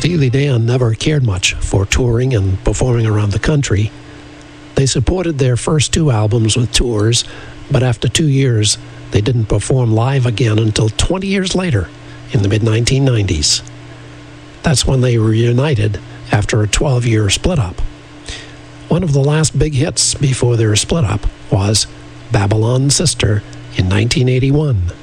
Steely Dan never cared much for touring and performing around the country. They supported their first 2 albums with tours, but after 2 years, they didn't perform live again until 20 years later, in the mid-1990s. That's when they reunited after a 12-year split-up. One of the last big hits before their split-up was Babylon Sister in 1981.